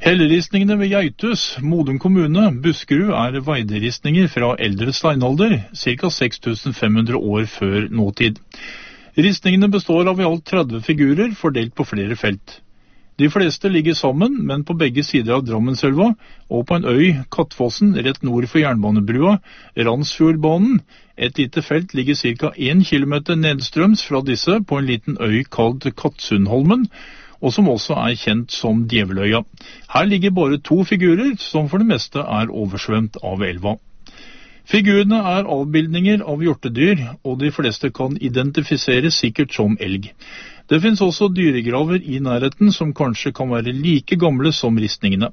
Helleristningene ved Geitus, Modum kommune, Buskerud, er veideristninger fra eldre steinalder, ca. 6500 år før nåtid. Ristningene består av i alt 30 figurer, fordelt på flere felt. De fleste ligger sammen, men på begge sider av Drammenselva, og på en øy, Kattfossen, rett nord for jernbanebrua, Randsfjordbanen. Et lite felt ligger ca. 1 kilometer nedstrøms fra disse på en liten øy kalt Kattsundholmen, og som også er kjent som Djeveløya. Her ligger bare 2 figurer, som for det meste er oversvømt av elva. Figurene er avbildninger av hjortedyr, og de fleste kan identifiseres sikkert som elg. Det finnes også dyregraver i nærheten som kanskje kan være like gamle som ristningene.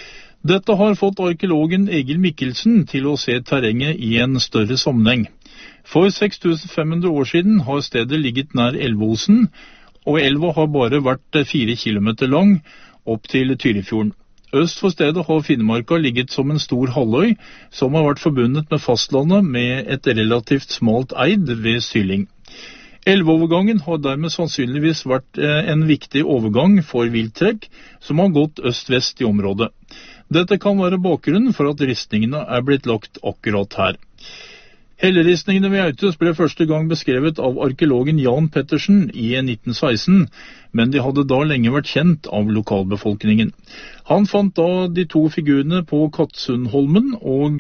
Dette har fått arkeologen Egil Mikkelsen til å se terrenget i en større sammenheng. For 6500 år siden har stedet ligget nær Elveosen, og elva har bare vært 4 kilometer lang opp til Tyrifjorden. Øst for stedet har Finnmarka ligget som en stor halvøy, som har vært forbundet med fastlandet med et relativt smalt eid ved Syling. Elveovergangen har dermed sannsynligvis vært en viktig overgang for vilttrekk, som har gått øst-vest i området. Dette kan være bakgrunnen for at ristningene er blitt lagt akkurat her. Helleristningene ved Geitus ble første gang beskrevet av arkeologen Jan Pettersen i 1916, men de hadde da lenge vært kjent av lokalbefolkningen. Han fant da de 2 figurene på Kattsundholmen og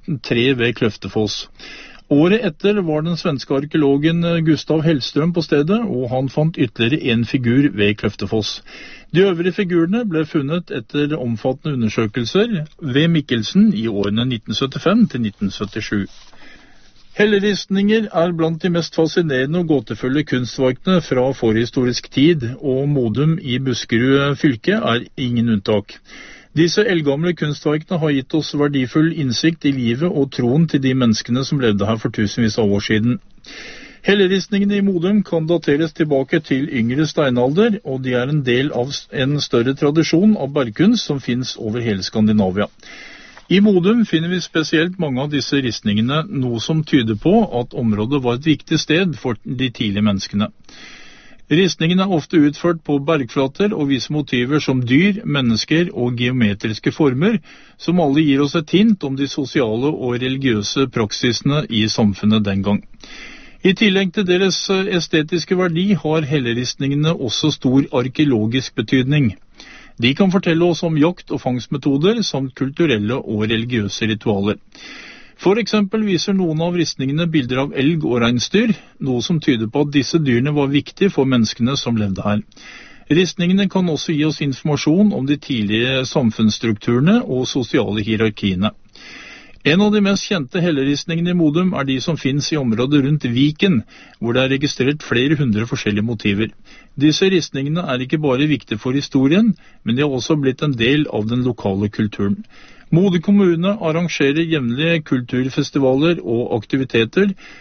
3 ved Kløftefoss. Året etter var den svenske arkeologen Gustav Hellstrøm på stedet, og han fant ytterligere 1 figur ved Kløftefoss. De øvrige figurene ble funnet etter omfattende undersøkelser ved Mikkelsen i årene 1975 til 1977. Helleristninger er blant de mest fascinerende og gåtefulle kunstverkene fra forhistorisk tid, og Modum i Buskerud fylke er ingen unntak. Disse eldgamle kunstverkene har gitt oss verdifull innsikt i livet og troen til de menneskene som levde her for tusenvis av år siden. Helleristningene i Modum kan dateres tilbake til yngre steinalder, og de er en del av en større tradisjon av bergkunst som finnes over hele Skandinavia. I Modum finner vi spesielt mange av disse ristningene, noe som tyder på at området var et viktig sted for de tidlige menneskene. Ristningene er ofte utført på bergflater og viser motiver som dyr, mennesker og geometriske former, som alle gir oss et hint om de sosiale og religiøse praksisene i samfunnet den gang. I tillegg til deres estetiske verdi har helleristningene også stor arkeologisk betydning. De kan fortelle oss om jakt- og fangstmetoder samt kulturelle og religiøse ritualer. For eksempel viser noen av ristningene bilder av elg og reinsdyr, noe som tyder på at disse dyrene var viktige for menneskene som levde her. Ristningene kan også gi oss informasjon om de tidlige samfunnsstrukturene og sosiale hierarkiene. En av de mest kjente helleristningene i Modum er de som finnes i området rundt Viken, hvor det er registrert flere hundre forskjellige motiver. Disse ristningene er ikke bare viktige for historien, men de har også blitt en del av den lokale kulturen. Modum kommune arrangerer jevnlige kulturfestivaler og aktiviteter